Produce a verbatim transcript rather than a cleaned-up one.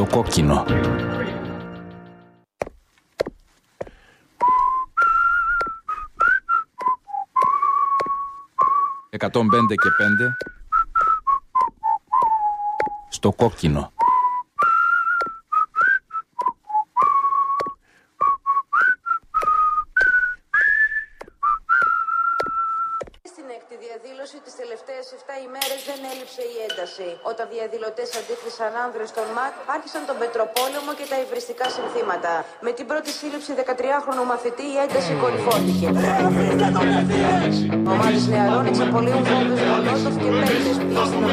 Στο κόκκινο. εκατόν πέντε και πέντε. Στο κόκκινο. Στην έκτη διαδήλωση τις τελευταίες επτά ημέρες δεν έλειψε η ένταση. Όταν διαδηλωτές αντίκρισαν άνδρες των ΜΑΚ, άρχισαν τον πετροπόλεμο και τα υβριστικά συνθήματα. Με την πρώτη σύλληψη δεκατριάχρονου μαθητή η ένταση κορυφώθηκε. Ομάδες νεαρών εξαπολύουν βόμβες μολότοφ και πέτρες.